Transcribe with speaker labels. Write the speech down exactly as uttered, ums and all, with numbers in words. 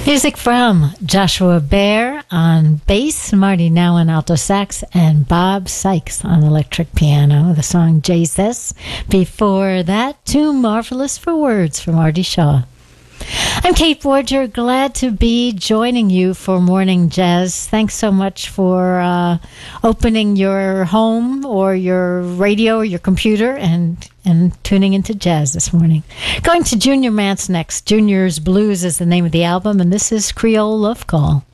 Speaker 1: Music from Joshua Baer on bass, Marty Now on alto sax, and Bob Sykes on electric piano. The song Jesus. Before that, Too Marvelous for Words from Artie Shaw. I'm Kate Borger, glad to be joining you for Morning Jazz. Thanks so much for uh, opening your home or your radio or your computer and, and tuning into jazz this morning. Going to Junior Mance next. Junior's Blues is the name of the album, and this is Creole Love Call.